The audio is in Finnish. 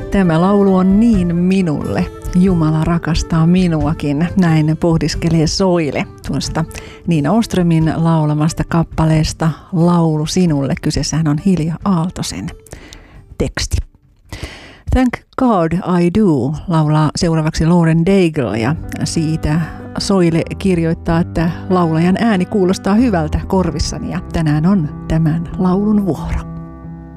Tämä laulu on niin minulle. Jumala rakastaa minuakin. Näin pohdiskelee Soile tuosta Niina Åströmin laulamasta kappaleesta Laulu sinulle. Kyseessähän on Hilja Aaltosen teksti. Thank God I Do laulaa seuraavaksi Lauren Daigle ja siitä Soile kirjoittaa, että laulajan ääni kuulostaa hyvältä korvissani ja tänään on tämän laulun vuoro.